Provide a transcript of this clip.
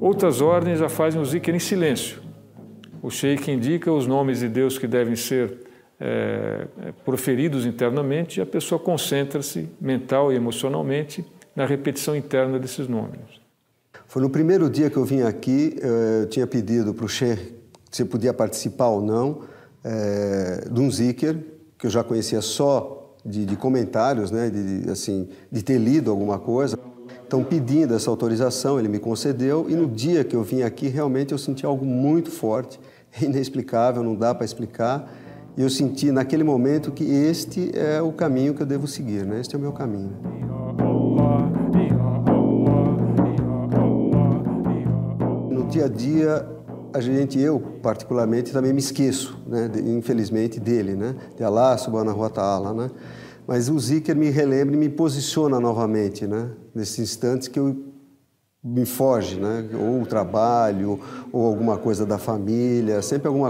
Outras ordens já fazem o zikr em silêncio. O sheikh indica os nomes de Deus que devem ser proferidos internamente e a pessoa concentra-se mental e emocionalmente na repetição interna desses nomes. Foi no primeiro dia que eu vim aqui, eu tinha pedido para o sheikh se podia participar ou não de um zikr, que eu já conhecia só de comentários, né, de ter lido alguma coisa. Então, pedindo essa autorização, ele me concedeu, e no dia que eu vim aqui, realmente eu senti algo muito forte, inexplicável, não dá para explicar, e eu senti naquele momento que este é o caminho que eu devo seguir, né? Este é o meu caminho. No dia a dia, eu particularmente também me esqueço, né, infelizmente, dele, né, de Allah subhanahu wa ta'ala, né, mas o zikr me relembra e me posiciona novamente, né, nesses instantes que me foge, né, ou o trabalho, ou alguma coisa da família, sempre alguma